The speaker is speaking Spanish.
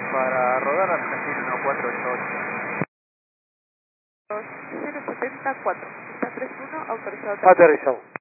Para rodar Argentina 1488. 074, está 31, autorizado. Aterrizado.